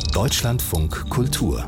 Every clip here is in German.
Deutschlandfunk Kultur.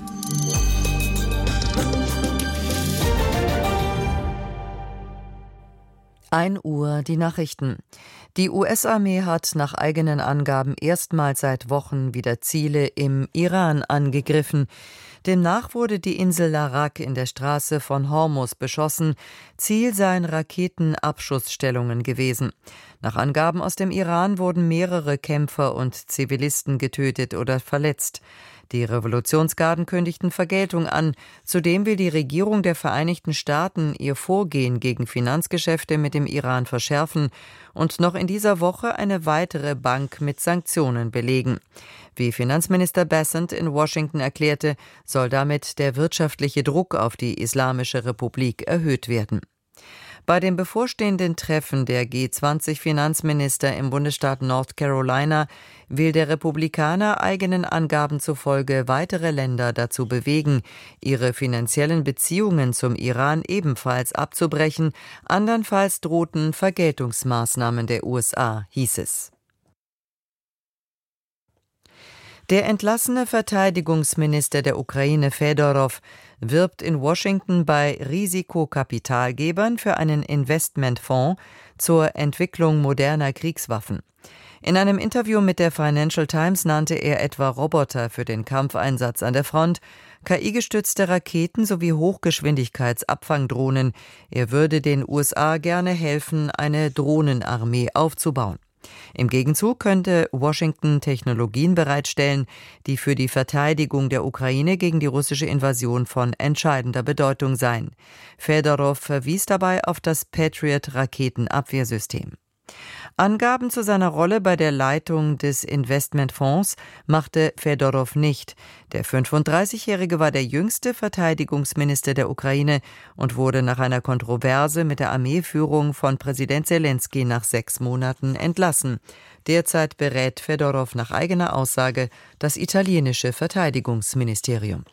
1 Uhr die Nachrichten. Die US-Armee hat nach eigenen Angaben erstmals seit Wochen wieder Ziele im Iran angegriffen. Demnach wurde die Insel Larak in der Straße von Hormuz beschossen. Ziel seien Raketenabschussstellungen gewesen. Nach Angaben aus dem Iran wurden mehrere Kämpfer und Zivilisten getötet oder verletzt. Die Revolutionsgarden kündigten Vergeltung an. Zudem will die Regierung der Vereinigten Staaten ihr Vorgehen gegen Finanzgeschäfte mit dem Iran verschärfen und noch in dieser Woche eine weitere Bank mit Sanktionen belegen. Wie Finanzminister Bessent in Washington erklärte, soll damit der wirtschaftliche Druck auf die Islamische Republik erhöht werden. Bei dem bevorstehenden Treffen der G20-Finanzminister im Bundesstaat North Carolina will der Republikaner eigenen Angaben zufolge weitere Länder dazu bewegen, ihre finanziellen Beziehungen zum Iran ebenfalls abzubrechen, andernfalls drohten Vergeltungsmaßnahmen der USA, hieß es. Der entlassene Verteidigungsminister der Ukraine Fedorow wirbt in Washington bei Risikokapitalgebern für einen Investmentfonds zur Entwicklung moderner Kriegswaffen. In einem Interview mit der Financial Times nannte er etwa Roboter für den Kampfeinsatz an der Front, KI-gestützte Raketen sowie Hochgeschwindigkeitsabfangdrohnen. Er würde den USA gerne helfen, eine Drohnenarmee aufzubauen. Im Gegenzug könnte Washington Technologien bereitstellen, die für die Verteidigung der Ukraine gegen die russische Invasion von entscheidender Bedeutung seien. Fedorow verwies dabei auf das Patriot-Raketenabwehrsystem. Angaben zu seiner Rolle bei der Leitung des Investmentfonds machte Fedorow nicht. Der 35-Jährige war der jüngste Verteidigungsminister der Ukraine und wurde nach einer Kontroverse mit der Armeeführung von Präsident Selenskyj nach 6 Monaten entlassen. Derzeit berät Fedorow nach eigener Aussage das italienische Verteidigungsministerium.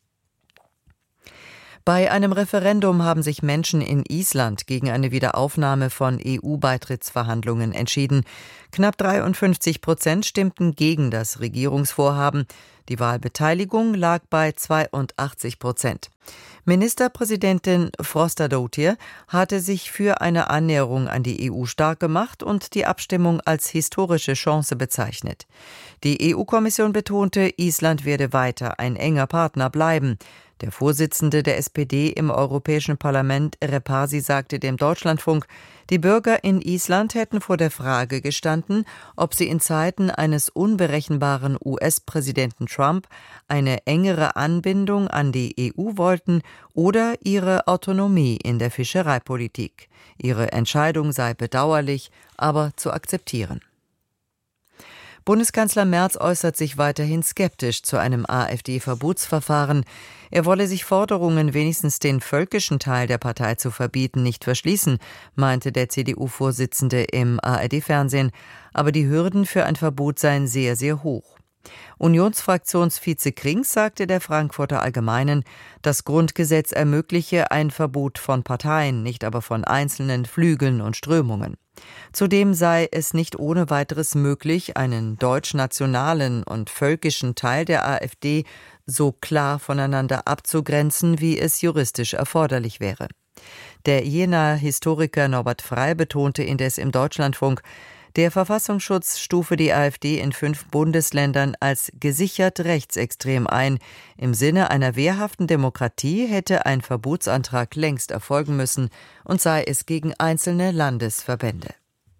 Bei einem Referendum haben sich Menschen in Island gegen eine Wiederaufnahme von EU-Beitrittsverhandlungen entschieden. Knapp 53% stimmten gegen das Regierungsvorhaben. Die Wahlbeteiligung lag bei 82%. Ministerpräsidentin Frostadóttir hatte sich für eine Annäherung an die EU stark gemacht und die Abstimmung als historische Chance bezeichnet. Die EU-Kommission betonte, Island werde weiter ein enger Partner bleiben. Der Vorsitzende der SPD im Europäischen Parlament, Repasi, sagte dem Deutschlandfunk, die Bürger in Island hätten vor der Frage gestanden, ob sie in Zeiten eines unberechenbaren US-Präsidenten Trump eine engere Anbindung an die EU wollten oder ihre Autonomie in der Fischereipolitik. Ihre Entscheidung sei bedauerlich, aber zu akzeptieren. Bundeskanzler Merz äußert sich weiterhin skeptisch zu einem AfD-Verbotsverfahren. Er wolle sich Forderungen, wenigstens den völkischen Teil der Partei zu verbieten, nicht verschließen, meinte der CDU-Vorsitzende im ARD-Fernsehen. Aber die Hürden für ein Verbot seien sehr, sehr hoch. Unionsfraktionsvize Krings sagte der Frankfurter Allgemeinen, das Grundgesetz ermögliche ein Verbot von Parteien, nicht aber von einzelnen Flügeln und Strömungen. Zudem sei es nicht ohne weiteres möglich, einen deutsch-nationalen und völkischen Teil der AfD so klar voneinander abzugrenzen, wie es juristisch erforderlich wäre. Der Jenaer Historiker Norbert Frey betonte indes im Deutschlandfunk, der Verfassungsschutz stufe die AfD in 5 Bundesländern als gesichert rechtsextrem ein. Im Sinne einer wehrhaften Demokratie hätte ein Verbotsantrag längst erfolgen müssen und sei es gegen einzelne Landesverbände.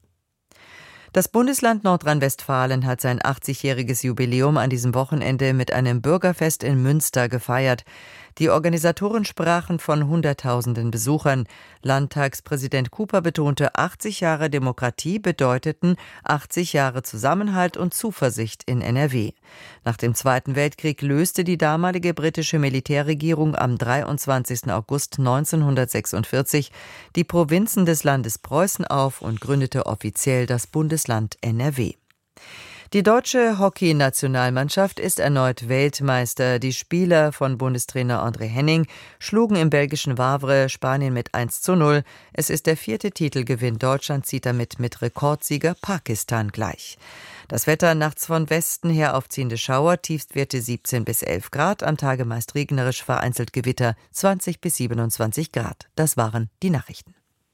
Das Bundesland Nordrhein-Westfalen hat sein 80-jähriges Jubiläum an diesem Wochenende mit einem Bürgerfest in Münster gefeiert. Die Organisatoren sprachen von Hunderttausenden Besuchern. Landtagspräsident Cooper betonte, 80 Jahre Demokratie bedeuteten 80 Jahre Zusammenhalt und Zuversicht in NRW. Nach dem Zweiten Weltkrieg löste die damalige britische Militärregierung am 23. August 1946 die Provinzen des Landes Preußen auf und gründete offiziell das Bundesland NRW. Die deutsche Hockey-Nationalmannschaft ist erneut Weltmeister. Die Spieler von Bundestrainer André Henning schlugen im belgischen Wavre Spanien mit 1:0. Es ist der 4. Titelgewinn. Deutschland zieht damit mit Rekordsieger Pakistan gleich. Das Wetter: nachts von Westen her aufziehende Schauer, Tiefstwerte 17 bis 11 Grad, am Tage meist regnerisch, vereinzelt Gewitter 20 bis 27 Grad. Das waren die Nachrichten.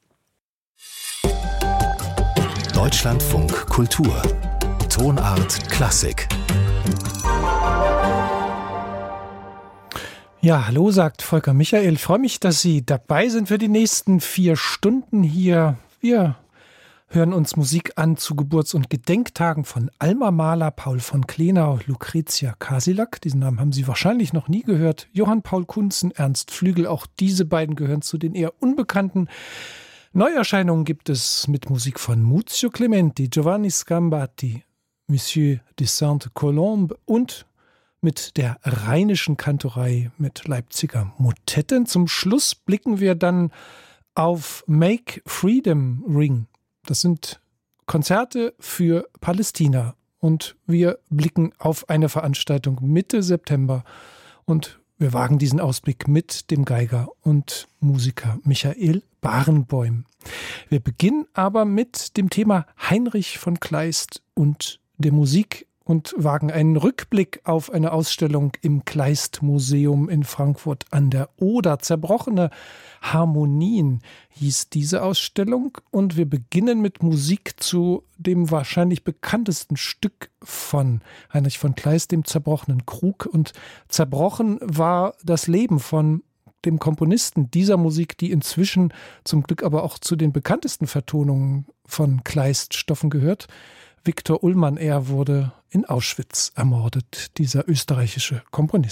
Deutschlandfunk Kultur. Tonart Klassik. Ja, hallo, sagt Volker Michael. Ich freue mich, dass Sie dabei sind für die nächsten 4 Stunden hier. Wir hören uns Musik an zu Geburts- und Gedenktagen von Alma Mahler, Paul von Klenau, Lucrezia Casilac. Diesen Namen haben Sie wahrscheinlich noch nie gehört. Johann Paul Kuntzen, Ernst Flügel, auch diese beiden gehören zu den eher unbekannten. Neuerscheinungen gibt es mit Musik von Muzio Clementi, Giovanni Scambatti, Monsieur de Sainte-Colombe und mit der Rheinischen Kantorei mit Leipziger Motetten. Zum Schluss blicken wir dann auf Make Freedom Ring. Das sind Konzerte für Palästina. Und wir blicken auf eine Veranstaltung Mitte September. Und wir wagen diesen Ausblick mit dem Geiger und Musiker Michael Barenboim. Wir beginnen aber mit dem Thema Heinrich von Kleist und der Musik und wagen einen Rückblick auf eine Ausstellung im Kleist-Museum in Frankfurt an der Oder. Zerbrochene Harmonien hieß diese Ausstellung und wir beginnen mit Musik zu dem wahrscheinlich bekanntesten Stück von Heinrich von Kleist, dem Zerbrochenen Krug. Und zerbrochen war das Leben von dem Komponisten dieser Musik, die inzwischen zum Glück aber auch zu den bekanntesten Vertonungen von Kleist-Stoffen gehört. Viktor Ullmann, er wurde in Auschwitz ermordet, dieser österreichische Komponist.